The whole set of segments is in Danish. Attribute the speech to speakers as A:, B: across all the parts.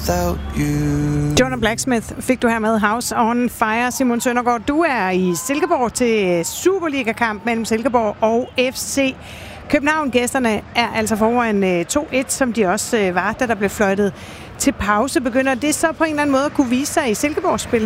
A: without you.
B: Jonah Blacksmith fik du her med House on Fire. Simon Søndergaard, du er i Silkeborg til Superliga-kamp mellem Silkeborg og FC København. Gæsterne er altså foran 2-1, som de også var, da der blev fløjtet til pause. Begynder det så på en eller anden måde at kunne vise sig i Silkeborgs spil?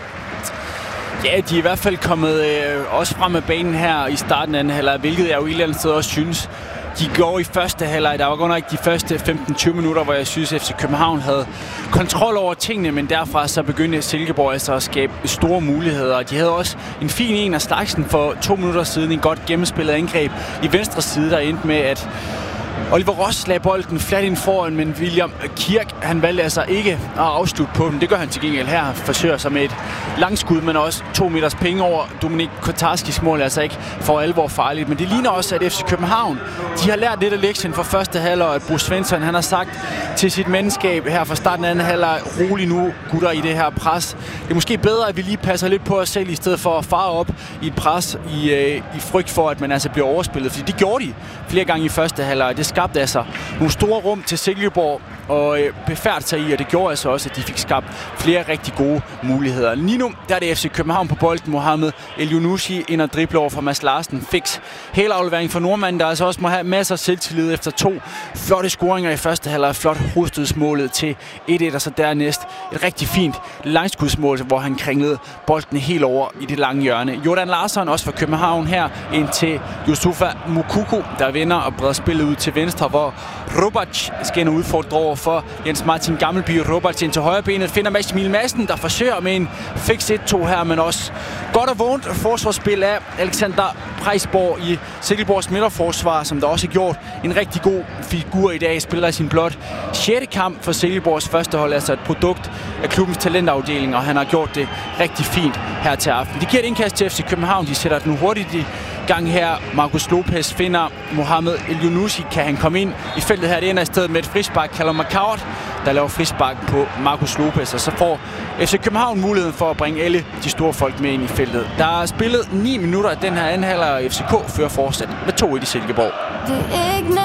C: Ja, de er i hvert fald kommet også frem med banen her i starten af anden halvleg, hvilket jeg jo et eller andet sted også synes. De går i første halvleg. Der var godt nok de første 15-20 minutter, hvor jeg synes, at FC København havde kontrol over tingene, men derfra så begyndte Silkeborg altså at skabe store muligheder. De havde også en fin en af slagsen for 2 minutter siden, en godt gennemspillet angreb i venstre side, der endte med, at Oliver Ross lagde bolden flat ind foran, men William Kirk, han valgte altså ikke at afslutte på den. Det gør han til gengæld her. Forsøger sig med et langskud, men også 2 meters penge over. Dominik Kotarskis mål er altså ikke for alvor farligt. Men det ligner også, at FC København, de har lært lidt af lektien fra første halvleg, at Bruce Svensson, han har sagt til sit mandskab her fra starten af anden halvleg, rolig nu, gutter, i det her pres. Det er måske bedre, at vi lige passer lidt på os selv, i stedet for at fare op i et pres i frygt for, at man altså bliver overspillet. Fordi det gjorde de flere gange i første halvleg. Det skabte altså nogle store rum til Silkeborg og befærde sig i, og det gjorde altså også, at de fik skabt flere rigtig gode muligheder. Lige nu, der er det FC København på bolden. Mohamed El-Yunusi ind og dribler over fra Mads Larsen. Fix helaflevering for nordmanden, der altså også må have masser af selvtillid efter 2 flotte scoringer i første halvleg. Flot hovedstødsmålet til 1-1, og så dernæst et rigtig fint langskudsmål, hvor han kringlede bolden helt over i det lange hjørne. Jordan Larsson også for København her ind til Yusufa Moukoko, der vender og breder spillet ud til venstre, hvor Robac skal udfordre over for Jens Martin Gammelby. Robac ind til højre benet, finder Mads Emil Madsen, der forsøger med en fix 1-2 her, men også godt og vågent forsvarsspil af Alexander Preisborg i Silkeborgs midterforsvar, som der også har gjort en rigtig god figur i dag. Spiller i sin blot 6. kamp for Silkeborgs første hold, altså et produkt af klubbens talentafdeling, og han har gjort det rigtig fint her til aften. De giver et indkast til FC København, de sætter den nu hurtigt i gang her. Marcus Lopez finder Mohamed El-Yunusi. Kan han komme ind i feltet her? Det ender i stedet med et frispark. Callum McCourt, der laver frispark på Marcus Lopez, og så får FC København muligheden for at bringe alle de store folk med ind i feltet. Der er spillet 9 minutter af den her anden halvleg, og FCK fører fortsat med 2-1 i Silkeborg.